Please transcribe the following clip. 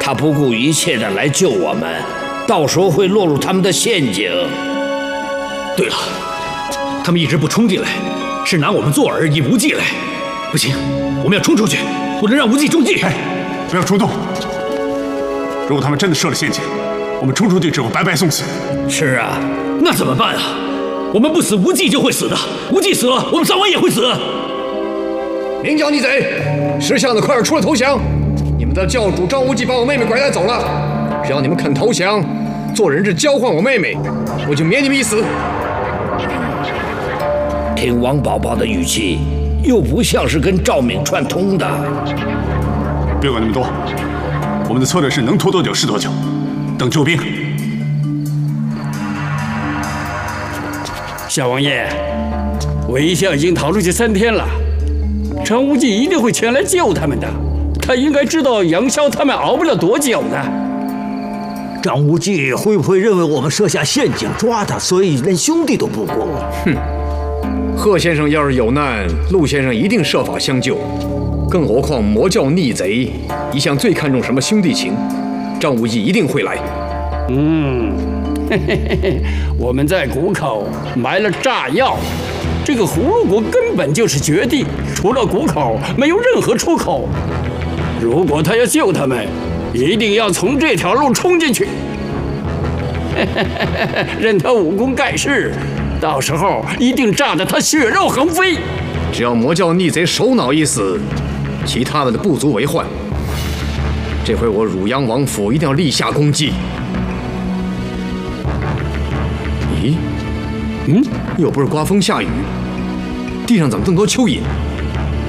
他不顾一切的来救我们，到时候会落入他们的陷阱。 对了，他们一直不冲进来，是拿我们做饵引无忌来。不行，我们要冲出去，不能让无忌中计。 哎，不要冲动。如果他们真的设了陷阱，我们冲出去只会白白送死。 是啊，那怎么办啊？我们不死，无忌就会死的。无忌死了，我们三王也会死。 明教逆贼，识相的快点出来投降！你们的教主张无忌把我妹妹拐带走了，只要你们肯投降，做人质交换我妹妹，我就免你们一死。 听王宝宝的语气，又不像是跟赵敏串通的。 别管那么多，我们的策略是能拖多久是多久，等救兵。 小王爷，我一向已经逃出去3天了，张无忌一定会前来救他们的。他应该知道杨逍他们熬不了多久呢。 张无忌会不会认为我们设下陷阱抓他，所以连兄弟都不顾？ 哼，贺先生要是有难，陆先生一定设法相救。更何况魔教逆贼一向最看重什么兄弟情，张无忌一定会来。 我们在谷口埋了炸药，这个葫芦国根本就是绝地，除了谷口没有任何出口。如果他要救他们，一定要从这条路冲进去。任他武功盖世，到时候一定炸得他血肉横飞。 只要魔教逆贼首脑一死，其他的不足为患。这回我汝阳王府一定要立下功绩。咦，又不是刮风下雨，地上怎么这么多蚯蚓？